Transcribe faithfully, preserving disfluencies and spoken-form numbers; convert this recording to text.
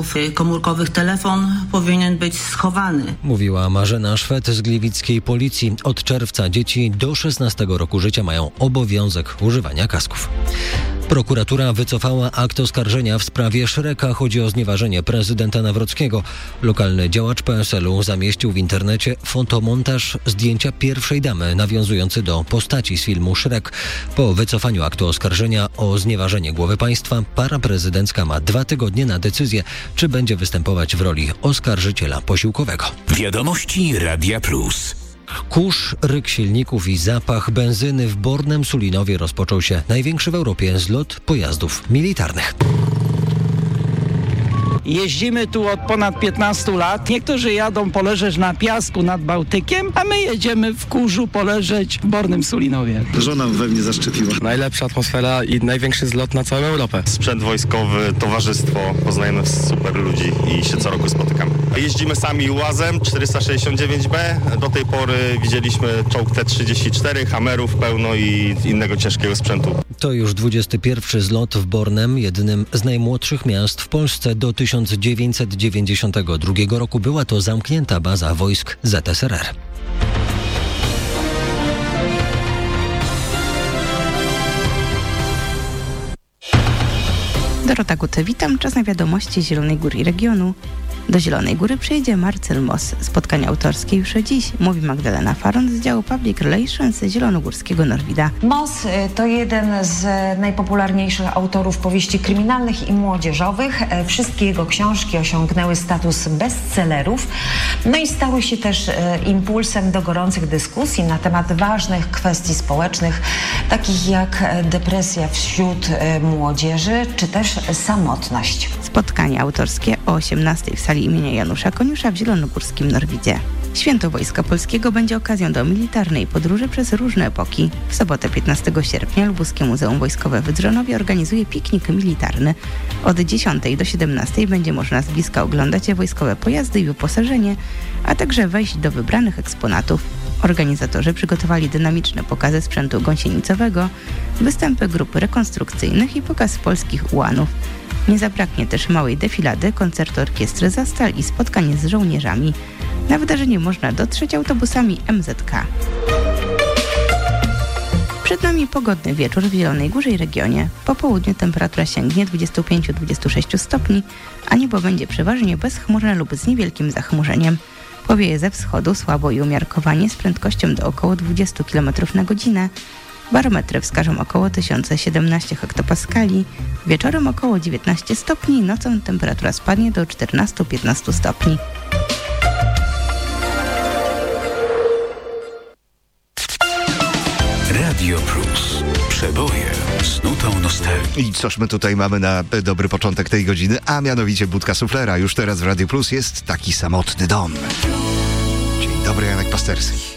komórkowych telefon powinien być schowany. Mówiła Marzena Szwed z gliwickiej policji. Od czerwca dzieci do szesnastego roku życia mają obowiązek używania kasków. Prokuratura wycofała akt oskarżenia w sprawie Szreka. Chodzi o znieważenie prezydenta Nawrockiego. Lokalny działacz P S L u zamieścił w internecie fotomontaż zdjęcia pierwszej damy nawiązujący do postaci z filmu Szrek. Po wycofaniu aktu oskarżenia o znieważenie głowy państwa para prezydencka ma dwa tygodnie na decyzję, czy będzie występować w roli oskarżyciela posiłkowego. Wiadomości Radia Plus. Kurz, ryk silników i zapach benzyny. W Bornem Sulinowie rozpoczął się największy w Europie zlot pojazdów militarnych. Jeździmy tu od ponad piętnastu lat. Niektórzy jadą poleżeć na piasku nad Bałtykiem, a my jedziemy w kurzu poleżeć w Bornym Sulinowie. Żona we mnie zaszczepiła. Najlepsza atmosfera i największy zlot na całą Europę. Sprzęt wojskowy, towarzystwo, poznajemy super ludzi i się co roku spotykamy. Jeździmy sami łazem czterysta sześćdziesiąt dziewięć B. Do tej pory widzieliśmy czołg T trzydzieści cztery, Hammerów pełno i innego ciężkiego sprzętu. To już dwudziesty pierwszy zlot w Bornem, jednym z najmłodszych miast w Polsce. Do tysiąc dziewięćset dziewięćdziesiątego drugiego roku była to zamknięta baza wojsk Z S R R. Dorota Guty, witam. Czas na wiadomości Zielonej Góry i regionu. Do Zielonej Góry przyjedzie Marcel Moss. Spotkanie autorskie już dziś, mówi Magdalena Faron z działu Public Relations Zielonogórskiego Norwida. Moss to jeden z najpopularniejszych autorów powieści kryminalnych i młodzieżowych. Wszystkie jego książki osiągnęły status bestsellerów, no i stały się też impulsem do gorących dyskusji na temat ważnych kwestii społecznych, takich jak depresja wśród młodzieży, czy też samotność. Spotkanie autorskie o osiemnastej w sali imienia Janusza Koniusza w Zielonogórskim Norwidzie. Święto Wojska Polskiego będzie okazją do militarnej podróży przez różne epoki. W sobotę piętnastego sierpnia Lubuskie Muzeum Wojskowe w Wydrzonowie organizuje piknik militarny. Od dziesiątej do siedemnastej będzie można z bliska oglądać wojskowe pojazdy i wyposażenie, a także wejść do wybranych eksponatów. Organizatorzy przygotowali dynamiczne pokazy sprzętu gąsienicowego, występy grup rekonstrukcyjnych i pokaz polskich ułanów. Nie zabraknie też małej defilady, koncertu orkiestry Zastal i spotkanie z żołnierzami. Na wydarzenie można dotrzeć autobusami M Z K. Przed nami pogodny wieczór w Zielonej Górze i regionie. Po południu temperatura sięgnie dwudziestu pięciu do dwudziestu sześciu stopni, a niebo będzie przeważnie bezchmurne lub z niewielkim zachmurzeniem. Powieje ze wschodu słabo i umiarkowanie z prędkością do około dwudziestu kilometrów na godzinę. Barometry wskażą około tysiąc siedemnaście hektopaskali, wieczorem około dziewiętnaście stopni, nocą temperatura spadnie do czternastu do piętnastu stopni. Radio Plus. Przeboje z nutą nostalgii. I coż my tutaj mamy na dobry początek tej godziny, a mianowicie Budka Suflera. Już teraz w Radio Plus jest Taki samotny dom. Dzień dobry, Janek Pasterski.